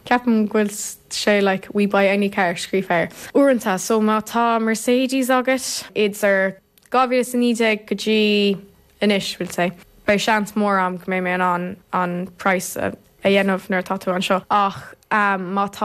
Ceapan ghfuil sé like we buy any car scríb air. Uanta so má tá Mercedes agat ids ar 2019 go dtí inis bhfuil sé. Bei seans mór am go mé an price a dhéanamh nuair tatú an seo ach má tá